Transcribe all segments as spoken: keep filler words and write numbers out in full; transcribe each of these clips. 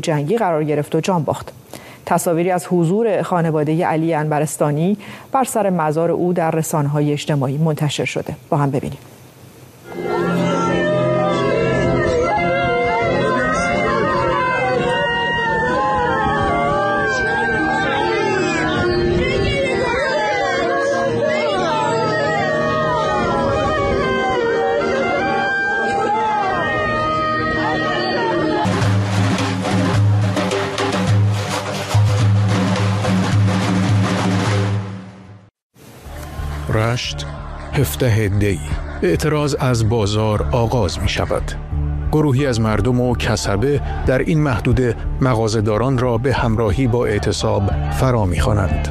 جنگی قرار گرفت و جان باخت. تصاویری از حضور خانواده علی انبرستانی بر سر مزار او در رسانه‌های اجتماعی منتشر شده. با هم ببینیم. رشت، هفده دی. اعتراض از بازار آغاز می شود. گروهی از مردم و کسبه در این محدوده مغازه‌داران را به همراهی با اعتصاب فرا می خوانند.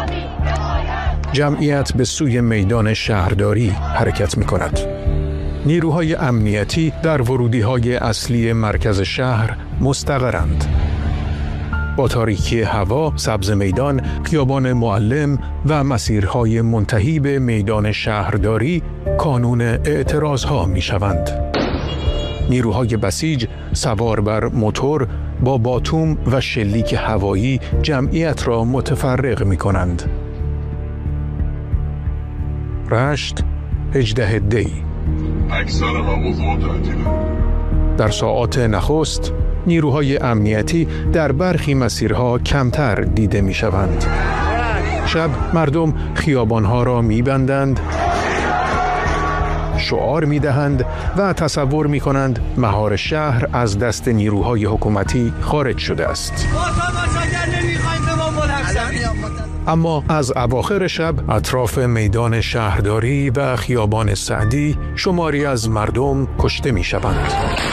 جمعیت به سوی میدان شهرداری حرکت می کند. نیروهای امنیتی در ورودی‌های اصلی مرکز شهر مستقرند. با تاریکی هوا، سبز میدان، خیابان معلم و مسیرهای منتهی به میدان شهرداری کانون اعتراضها می شوند. نیروهای بسیج سوار بر موتور با باتوم و شلیک هوایی جمعیت را متفرق می کنند. رشت، هجده دی. اکثر مغازه‌ها تعطیله. در ساعات نخست نیروهای امنیتی در برخی مسیرها کمتر دیده می شوند. شب مردم خیابانها را می بندند، شعار می دهند و تصور می کنند مهار شهر از دست نیروهای حکومتی خارج شده است. اما از اواخر شب اطراف میدان شهرداری و خیابان سعدی شماری از مردم کشته می شوند.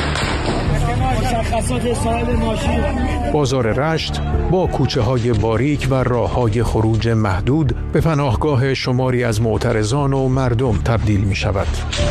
بازار رشت با کوچه های باریک و راه های خروج محدود به پناهگاه شماری از معترضان و مردم تبدیل می شود.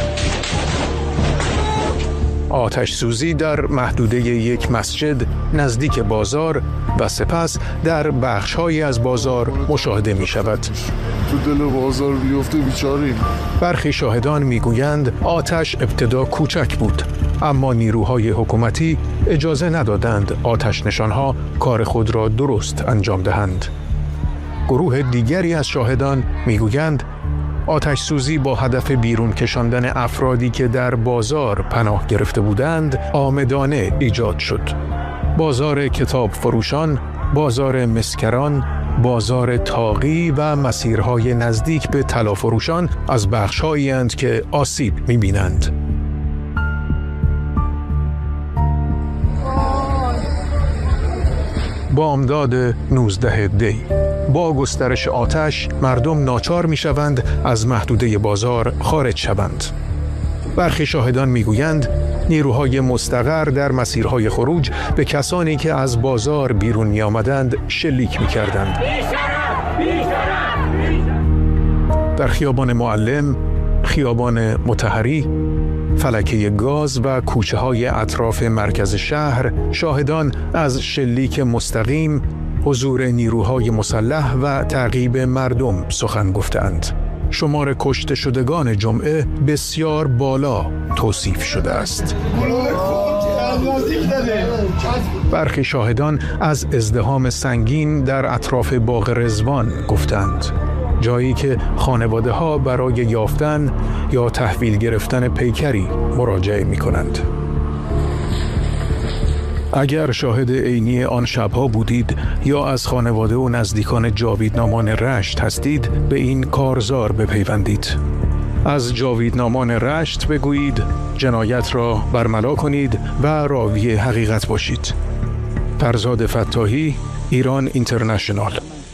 آتش سوزی در محدوده یک مسجد نزدیک بازار و سپس در بخش‌هایی از بازار مشاهده می شود. تو دل بازار بیفته بیچاریم. برخی شاهدان می گویند آتش ابتدا کوچک بود، اما نیروهای حکومتی اجازه ندادند آتش نشانها کار خود را درست انجام دهند. گروه دیگری از شاهدان می گویند آتش سوزی با هدف بیرون کشاندن افرادی که در بازار پناه گرفته بودند عامدانه ایجاد شد. بازار کتاب فروشان، بازار مسکران، بازار تاقی و مسیرهای نزدیک به طلا فروشان از بخش‌هایی اند که آسیب می‌بینند. بامداد نوزده دی. با گسترش آتش مردم ناچار می‌شوند از محدوده بازار خارج شوند. برخی شاهدان می‌گویند نیروهای مستقر در مسیرهای خروج به کسانی که از بازار بیرون می‌آمدند شلیک می‌کردند. در خیابان معلم، خیابان مطهری، فلکه گاز و کوچه‌های اطراف مرکز شهر شاهدان از شلیک مستقیم، حضور نیروهای مسلح و تعقیب مردم سخن گفتند. شمار کشته شدگان جمعه بسیار بالا توصیف شده است. برخی شاهدان از ازدحام سنگین در اطراف باغ رضوان گفتند، جایی که خانواده ها برای یافتن یا تحویل گرفتن پیکری مراجعه می کنند. اگر شاهد عینی آن شبها بودید یا از خانواده و نزدیکان جاویدنامان رشت هستید، به این کارزار بپیوندید. از جاویدنامان رشت بگویید، جنایت را برملا کنید و راوی حقیقت باشید. فرزاد فتاحی، ایران اینترنشنال.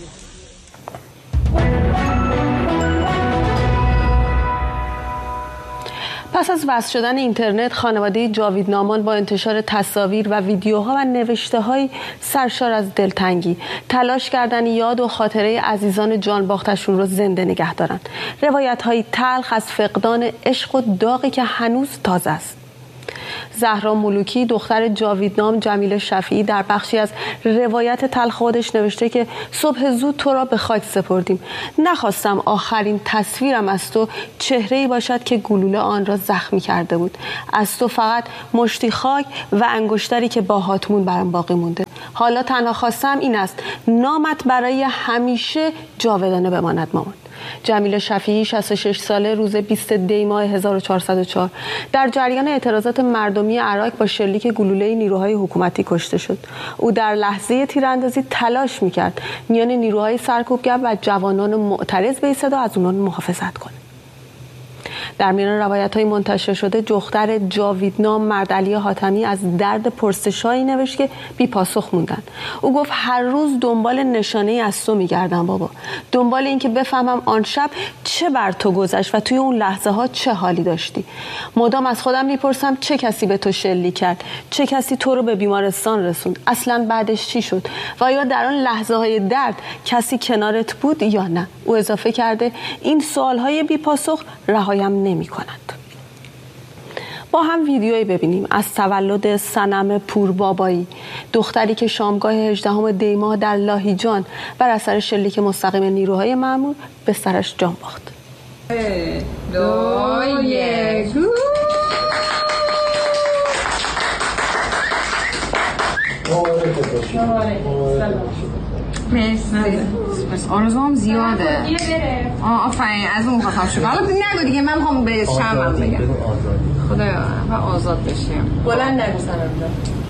پس از وصل شدن اینترنت، خانواده جاویدنامان با انتشار تصاویر و ویدیوها و نوشته‌های سرشار از دلتنگی تلاش کردن یاد و خاطره عزیزان جان باختشون رو زنده نگه دارن. روایت‌های تلخ از فقدان عشق و داغی که هنوز تازه است. زهرا ملوکی، دختر جاویدنام جمیل شفیعی، در بخشی از روایت تلخ خودش نوشته که صبح زود تو را به خاک سپردیم. نخواستم آخرین تصویرم از تو چهره‌ای باشد که گلوله آن را زخمی کرده بود. از تو فقط مشتی خاک و انگشتری که با هاتمون برام باقی مونده. حالا تنها خواستم این است نامت برای همیشه جاودانه بماند مامان. جمیل شفیعی شصت و شش ساله روز بیست دی ماه هزار و چهارصد و چهار در جریان اعتراضات مردمی عراق با شلیک گلوله نیروهای حکومتی کشته شد. او در لحظه تیراندازی تلاش میکرد میان نیروهای سرکوبگر و جوانان معترض بایستد و از اونان محافظت کنه. در میان روایت‌های منتشر شده دختر جاویدنام مردعلی حاتمی از درد پرسش‌هایی نوشت که بی پاسخ موندن. او گفت هر روز دنبال نشانه‌ای از تو می‌گردم بابا، دنبال این که بفهمم آن شب چه بر تو گذشت و توی اون لحظه ها چه حالی داشتی. مدام از خودم میپرسم چه کسی به تو شلیک کرد، چه کسی تو رو به بیمارستان رسوند، اصلاً بعدش چی شد و آیا در آن لحظه های درد کسی کنارت بود یا نه. او اضافه کرده این سوال‌های بی پاسخ رهایم نمی کند. با هم ویدیویی ببینیم از تولد صنم پوربابایی، دختری که شامگاه هجدهم دی ماه در لاهیجان بر اثر شلیک مستقیم نیروهای مأمور به سرش جان باخت. دو یک مرسی. پس آرزوام زیاده. آه آفرین از اون خواهم شد. حالا نگو دیگه من میخوام به شرمم بگم. خدایا و آزاد بشیم. بلند نگو سنم.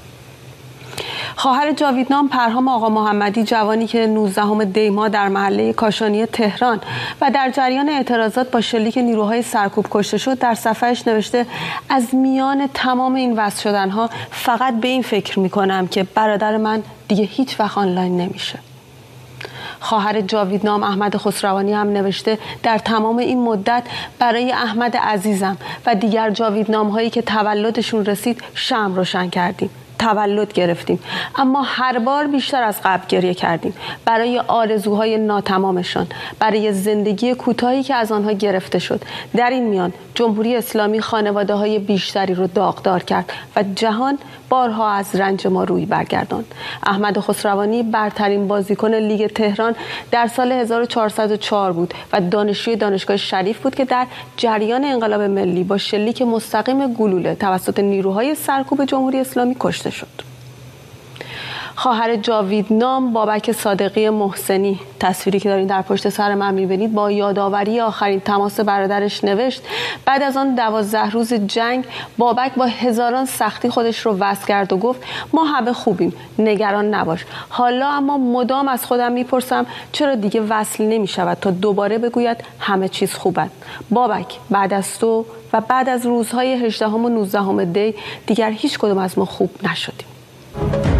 خواهر جاویدنام پرهام آقا محمدی، جوانی که نوزدهم دی ماه در محله کاشانی تهران و در جریان اعتراضات با شلیک نیروهای سرکوب کشته شد، در صفحه‌اش نوشته از میان تمام این وصل شدنها فقط به این فکر میکنم که برادر من دیگه هیچ وقت آنلاین نمیشه. خواهر جاویدنام احمد خسروانی هم نوشته در تمام این مدت برای احمد عزیزم و دیگر جاویدنام هایی که تولدشون رسید شمع روشن کردیم، تولد گرفتیم، اما هر بار بیشتر از قبل گریه کردیم برای آرزوهای ناتمامشان، برای زندگی کوتاهی که از آنها گرفته شد. در این میان جمهوری اسلامی خانواده های بیشتری رو داغدار کرد و جهان بارها از رنج ما روی برگرداند. احمد خسروانی برترین بازیکن لیگ تهران در سال هزار و چهارصد و چهار بود و دانشجوی دانشگاه شریف بود که در جریان انقلاب ملی با شلیک مستقیم گلوله توسط نیروهای سرکوب جمهوری اسلامی کشته شد. خواهر جاویدنام بابک صادقی محسنی، تصویری که دارین در پشت سر من میبینید، با یادآوری آخرین تماس برادرش نوشت بعد از آن دوازده روز جنگ بابک با هزاران سختی خودش رو وصل کرد و گفت ما همه خوبیم، نگران نباش. حالا اما مدام از خودم میپرسم چرا دیگه وصل نمیشود تا دوباره بگوید همه چیز خوبه. بابک بعد از تو و بعد از روزهای هجدهم و نوزدهم دی دیگر هیچ کدوم از ما خوب نشدیم.